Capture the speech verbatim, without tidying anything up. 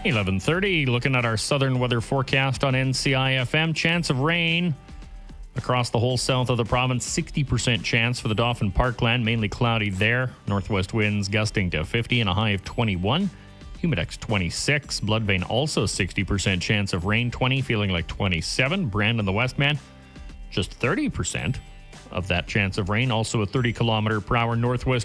eleven thirty, looking at our southern weather forecast on N C I F M. Chance of rain across the whole south of the province. sixty percent chance for the Dauphin Parkland, mainly cloudy there. Northwest winds gusting to fifty and a high of twenty-one. Humidex twenty-six. Bloodvein also sixty percent chance of rain, twenty, feeling like twenty-seven. Brandon the Westman, just thirty percent of that chance of rain. Also a thirty kilometer per hour northwest